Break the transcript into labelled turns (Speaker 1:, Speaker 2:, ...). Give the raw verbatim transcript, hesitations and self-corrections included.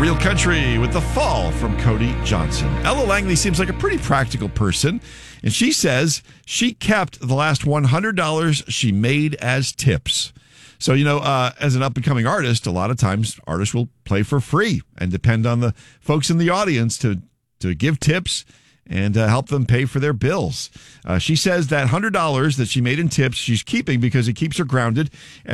Speaker 1: Real Country with The Fall from Cody Johnson. Ella Langley seems like a pretty practical person, and she says she kept the last one hundred dollars she made as tips. So, you know, uh, as an up-and-coming artist, a lot of times artists will play for free and depend on the folks in the audience to, to give tips and uh, help them pay for their bills. Uh, she says that one hundred dollars that she made in tips she's keeping because it keeps her grounded